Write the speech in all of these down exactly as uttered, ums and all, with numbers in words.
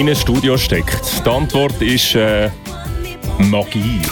in ein Studio steckt? Die Antwort ist äh, Magie.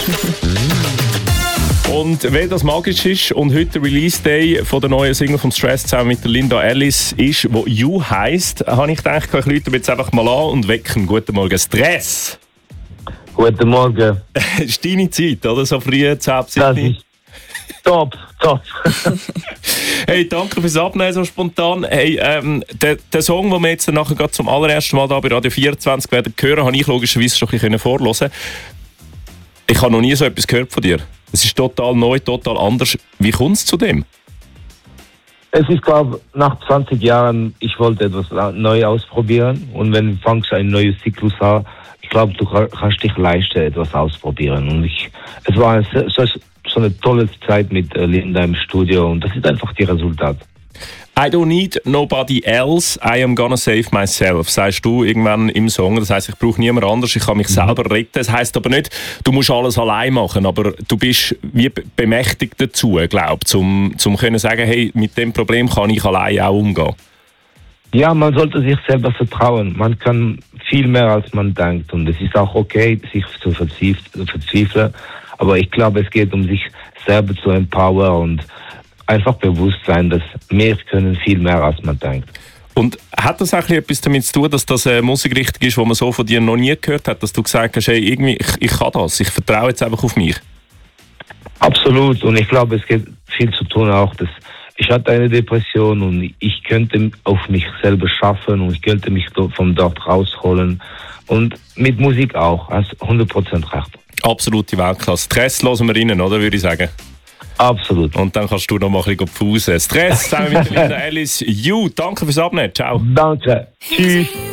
Und weil das magisch ist und heute der Release-Day von der neuen Single von Stress zusammen mit der Linda Ellis ist, wo «You» heisst, habe ich gedacht, ich rufe jetzt einfach mal an und wecken. Guten Morgen, Stress! Guten Morgen. Das ist deine Zeit, oder? So früh, zehn bis sieben. Top, top. Hey, danke fürs Abnehmen so spontan. Hey, ähm, der, der Song, den wir jetzt nachher gerade zum allerersten Mal da bei Radio vierundzwanzig werden hören, habe ich logischerweise schon ein bisschen vorhören. Ich habe noch nie so etwas gehört von dir. Es ist total neu, total anders. Wie kommt es zu dem? Es ist, glaube ich, nach zwanzig Jahren, ich wollte etwas neu ausprobieren. Und wenn du fängst ein neues Zyklus an, ich glaube, du kannst dich leichter etwas ausprobieren. Und ich, es war eine, so, so eine tolle Zeit mit Linda im Studio und das ist einfach die Resultat. I don't need nobody else, I am gonna save myself, sagst du irgendwann im Song. Das heisst, ich brauche niemand anders, ich kann mich mhm. selber retten. Das heisst aber nicht, du musst alles allein machen, aber du bist wie bemächtigt dazu, glaube ich, um zum können sagen, hey, mit dem Problem kann ich allein auch umgehen. Ja, man sollte sich selber vertrauen. Man kann viel mehr, als man denkt. Und es ist auch okay, sich zu verzweifeln. Aber ich glaube, es geht um sich selber zu empowern und einfach bewusst sein, dass wir können viel mehr, als man denkt. Und hat das eigentlich etwas damit zu tun, dass das eine Musikrichtung ist, die man so von dir noch nie gehört hat, dass du gesagt hast, hey, irgendwie, ich, ich kann das, ich vertraue jetzt einfach auf mich? Absolut. Und ich glaube, es geht viel zu tun auch, dass ich hatte eine Depression und ich könnte auf mich selber schaffen und ich könnte mich von dort rausholen. Und mit Musik auch, hast hundert Prozent recht. Absolute Weltklasse. Stress hören wir rein, oder, würde ich sagen? Absolut. Und dann kannst du noch mal ein bisschen pfusen. Stress zusammen mit Linda Ellis. You, danke fürs Abnehmen. Ciao. Danke. Tschüss.